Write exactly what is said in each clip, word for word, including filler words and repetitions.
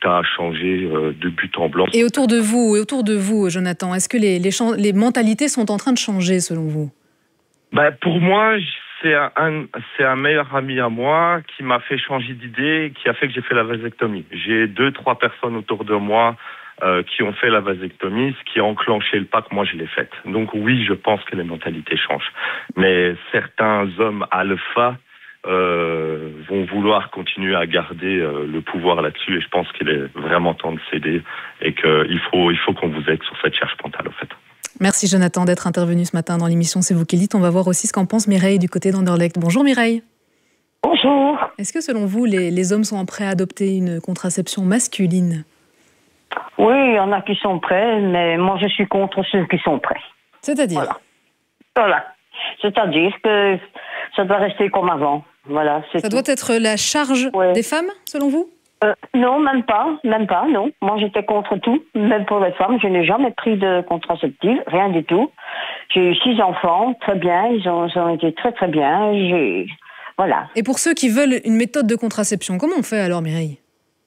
cas a changé euh, de but en blanc. Et autour de vous, et autour de vous, Jonathan, est-ce que les, les, les mentalités sont en train de changer selon vous? Ben, pour moi, c'est un, c'est un meilleur ami à moi qui m'a fait changer d'idée, qui a fait que j'ai fait la vasectomie. J'ai deux, trois personnes autour de moi euh, qui ont fait la vasectomie, ce qui a enclenché le pas que moi je l'ai faite. Donc oui, je pense que les mentalités changent. Mais certains hommes alpha euh, vont vouloir continuer à garder euh, le pouvoir là-dessus, et je pense qu'il est vraiment temps de céder et qu'il faut, il faut qu'on vous aide sur cette charge mentale, en fait. Merci Jonathan d'être intervenu ce matin dans l'émission C'est vous qui le dites. On va voir aussi ce qu'en pense Mireille du côté d'Anderlecht. Bonjour Mireille. Bonjour. Est-ce que selon vous, les, les hommes sont prêts à adopter une contraception masculine? Oui, il y en a qui sont prêts, mais moi je suis contre ceux qui sont prêts. C'est-à-dire? Voilà. Voilà. C'est-à-dire que ça doit rester comme avant. Voilà, c'est ça tout. doit être la charge ouais. des femmes, selon vous? Euh, non, même pas, même pas, non. Moi, j'étais contre tout, même pour les femmes. Je n'ai jamais pris de contraceptif, rien du tout. J'ai eu six enfants, très bien, ils ont, ils ont été très très bien. J'ai... Voilà. Et pour ceux qui veulent une méthode de contraception, comment on fait alors, Mireille?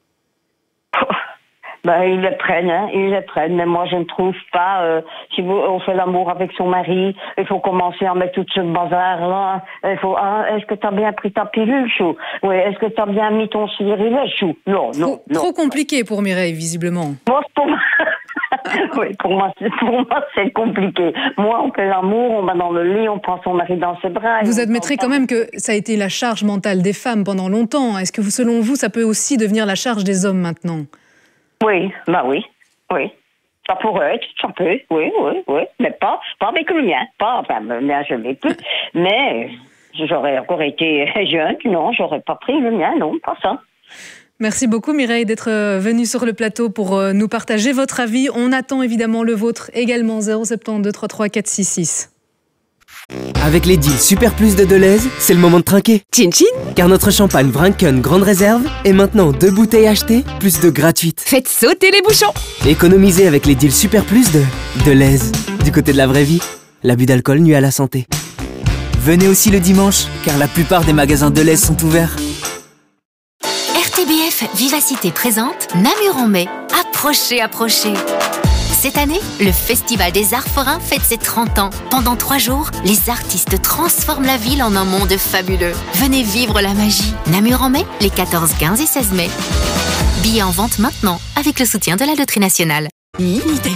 Ben, ils les prennent, hein, ils les prennent. Mais moi, je ne trouve pas. Euh, si vous, on fait l'amour avec son mari, il faut commencer à mettre tout ce bazar-là. Il faut. Ah, est-ce que tu as bien pris ta pilule, chou? Oui. Est-ce que tu as bien mis ton stérilet, chou? Non, trop, non, non. Trop compliqué pour Mireille, visiblement. Moi, pour moi, oui, pour moi, pour moi, c'est compliqué. Moi, on fait l'amour, on va dans le lit, on prend son mari dans ses bras. Vous admettrez quand même que ça a été la charge mentale des femmes pendant longtemps. Est-ce que, selon vous, ça peut aussi devenir la charge des hommes maintenant? Oui, bah oui, oui. Ça pourrait être, ça peut, oui, oui, oui. Mais pas, pas avec le mien. Pas, enfin, le mien, je l'ai plus. Mais j'aurais encore été jeune, non, j'aurais pas pris le mien, non, pas ça. Merci beaucoup Mireille d'être venue sur le plateau pour nous partager votre avis. On attend évidemment le vôtre également, zéro sept deux trois trois quatre six six. Avec les deals Super Plus de Deleuze, c'est le moment de trinquer. Tchin tchin. Car notre champagne Vrinken Grande Réserve est maintenant deux bouteilles achetées, plus de gratuites. Faites sauter les bouchons. Économisez avec les deals Super Plus de Deleuze. Du côté de la vraie vie, l'abus d'alcool nuit à la santé. Venez aussi le dimanche, car la plupart des magasins Deleuze sont ouverts. R T B F Vivacité présente Namur en mai. Approchez, approchez. Cette année, le Festival des Arts Forains fête ses trente ans. Pendant trois jours, les artistes transforment la ville en un monde fabuleux. Venez vivre la magie. Namur en mai, les quatorze, quinze et seize mai. Billets en vente maintenant, avec le soutien de la Loterie Nationale. Limité.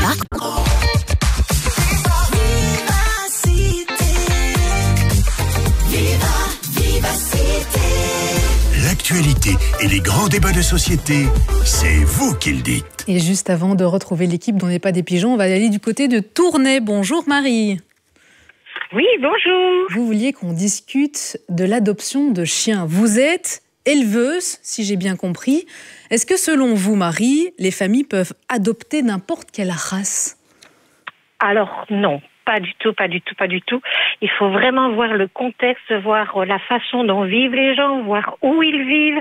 L'actualité et les grands débats de société, c'est vous qui le dites. Et juste avant de retrouver l'équipe dont n'est pas des pigeons, on va aller du côté de Tournai. Bonjour Marie. Oui, bonjour. Vous vouliez qu'on discute de l'adoption de chiens. Vous êtes éleveuse, si j'ai bien compris. Est-ce que selon vous, Marie, les familles peuvent adopter n'importe quelle race? Alors non. Pas du tout, pas du tout, pas du tout. Il faut vraiment voir le contexte, voir la façon dont vivent les gens, voir où ils vivent.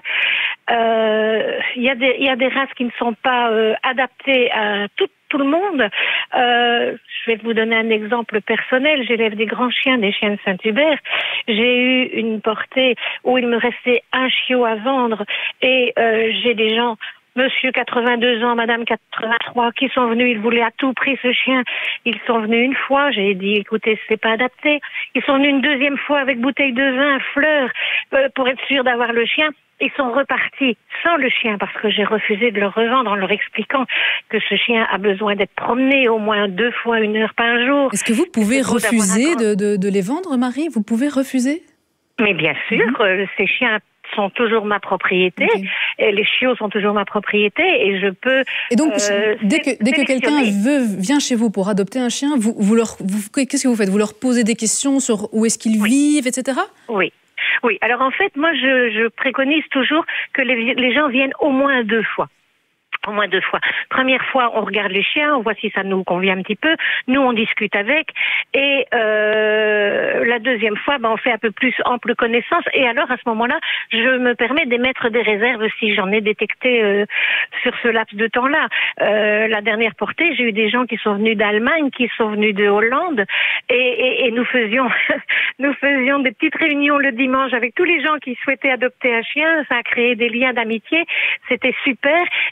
Euh, il y a des, il y a des races qui ne sont pas euh, adaptées à tout, tout le monde. Euh, je vais vous donner un exemple personnel. J'élève des grands chiens, des chiens de Saint-Hubert. J'ai eu une portée où il me restait un chiot à vendre et euh, j'ai des gens... Monsieur quatre-vingt-deux ans, Madame quatre-vingt-trois, qui sont venus, ils voulaient à tout prix ce chien. Ils sont venus une fois, j'ai dit, écoutez, c'est pas adapté. Ils sont venus une deuxième fois avec bouteille de vin, fleurs, euh, pour être sûrs d'avoir le chien. Ils sont repartis sans le chien parce que j'ai refusé de le revendre en leur expliquant que ce chien a besoin d'être promené au moins deux fois une heure par jour. Est-ce que vous pouvez refuser de, de, de les vendre, Marie? Vous pouvez refuser? Mais bien sûr, mmh. euh, ces chiens sont toujours ma propriété, okay. Et les chiots sont toujours ma propriété et je peux... Et donc, euh, dès que, dès que quelqu'un veut, vient chez vous pour adopter un chien, vous, vous leur, vous, qu'est-ce que vous faites? Vous leur posez des questions sur où est-ce qu'ils oui. vivent, et cetera? Oui. Oui, alors en fait, moi, je, je préconise toujours que les, les gens viennent au moins deux fois. Au moins deux fois. Première fois, on regarde les chiens, on voit si ça nous convient un petit peu. Nous, on discute avec. Et euh, la deuxième fois, ben, on fait un peu plus ample connaissance. Et alors, à ce moment-là, je me permets d'émettre des réserves si j'en ai détecté euh, sur ce laps de temps-là. Euh, la dernière portée, j'ai eu des gens qui sont venus d'Allemagne, qui sont venus de Hollande. Et, et, et nous faisions nous faisions des petites réunions le dimanche avec tous les gens qui souhaitaient adopter un chien. Ça a créé des liens d'amitié. C'était super.